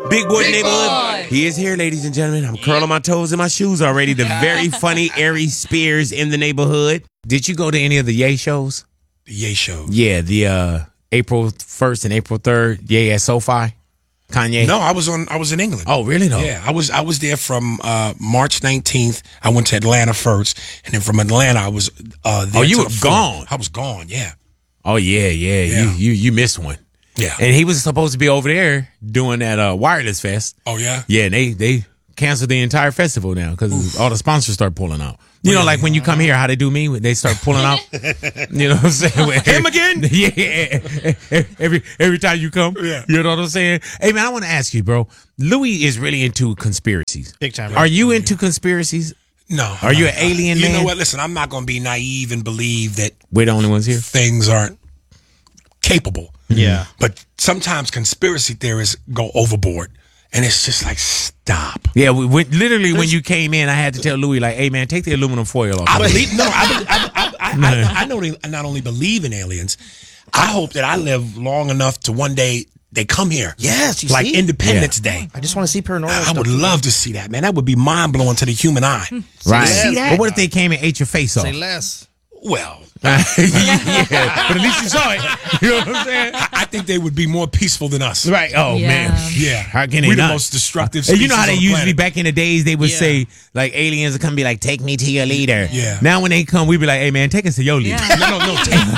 Big Boy Neighborhood. He is here, ladies and gentlemen. I'm curling my toes in my shoes already. The very funny Aries Spears in the neighborhood. Did you go to any of the Ye shows? The Ye show? Yeah, the April 1st and April 3rd. Ye at SoFi. Kanye? No, I was in England. Oh, really? No. Yeah, I was there from March 19th. I went to Atlanta first, and then from Atlanta I was there. Oh, you were gone. I was gone. Yeah. Oh yeah. You missed one. Yeah. And he was supposed to be over there doing that Wireless Fest. Oh yeah. Yeah, and they canceled the entire festival now because all the sponsors start pulling out. You know, like when you come here, how they do me, they start pulling out. You know what I'm saying? Him again? Yeah. Every time you come. Yeah. You know what I'm saying? Hey man, I want to ask you, bro. Louis is really into conspiracies. Big time. Are you into conspiracies? No. Are you an alien man? You know what? Listen, I'm not going to be naive and believe that we're the only ones here. Things aren't capable. Yeah. But sometimes conspiracy theorists go overboard. And it's just like, stop. Yeah, literally when you came in, I had to tell Louis, like, hey, man, take the aluminum foil off. I not only believe in aliens, I hope that I live long enough to one day they come here. Yes, you like see? Independence Day. I just want to see paranormal I stuff. would love to see that, man. That would be mind-blowing to the human eye. Right. See that? But what if they came and ate your face off? Say less. Well, yeah, but at least you saw it. You know what I'm saying? I think they would be more peaceful than us. Right. Oh, man. Yeah. How can they We're not? the most destructive And species you know how they on the usually, planet. back in the days, they would say, like, aliens would come and be like, take me to your leader. Yeah. Now when they come, we be like, hey, man, take us to your leader. Yeah. No,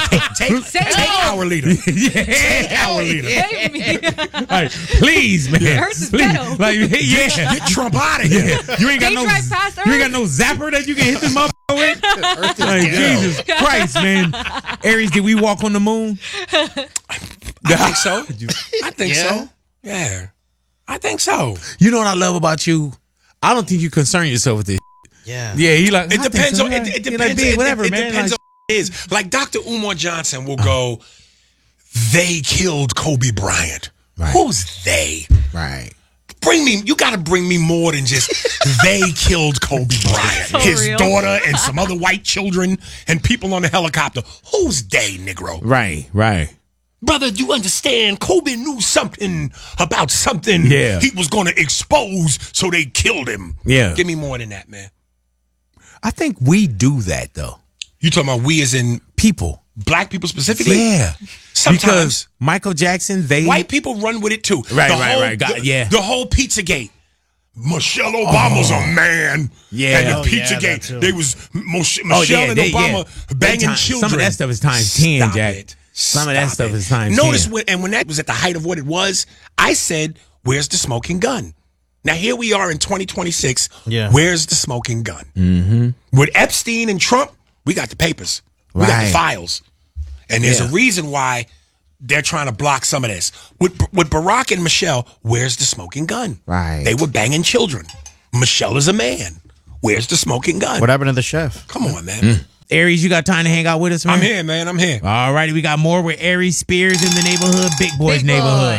take our leader. Take our leader. Save me. Like, please, man. Earth is Please. ghetto. Like, yeah. Get Trump out of here. You ain't got They no, drive past you ain't got Earth. no zapper that you can hit this motherfucker with. Earth is Like, ghetto. Jesus Christ, man. Aries, did we walk on the moon? I think so. I think Yeah? so. Yeah. I think so. You know what I love about you? I don't think you concern yourself with this. Yeah. Yeah, he like, It I think depends so, on yeah. it He depends like, big, whatever, it man. depends Like, on what it is. Like Dr. Umar Johnson will go, they killed Kobe Bryant. Right. Who's they? right. You got to bring me more than just they killed Kobe Bryant. So His real. daughter and some other white children and people on the helicopter. Who's they, Negro? Right. Brother, you understand? Kobe knew something about something Yeah. he was going to expose, so they killed him. Yeah. Give me more than that, man. I think we do that, though. You talking about we as in People. black people specifically? Yeah. Sometimes. Because Michael Jackson, White people run with it too. Right. Yeah. The whole Pizzagate. Michelle Obama's a man. Yeah. And the Oh, yeah, Pizzagate, that too. they was Michelle and Obama banging children. Some of that stuff is times 10, Stop Jack. it. Some of that Stop stuff it. is times Notice 10. when that was at the height of what it was, I said, where's the smoking gun? Now here we are in 2026. Yeah. Where's the smoking gun? Mm-hmm. With Epstein and Trump, we got the papers. We got the Right. files. And there's a reason why they're trying to block some of this. With Barack and Michelle, where's the smoking gun? Right. They were banging children. Michelle is a man. Where's the smoking gun? What happened to the chef? Come on, man. Aries, you got time to hang out with us, man? I'm here, man. I'm here. All righty, we got more with Aries Spears in the neighborhood, Big Boys Big Boy. neighborhood.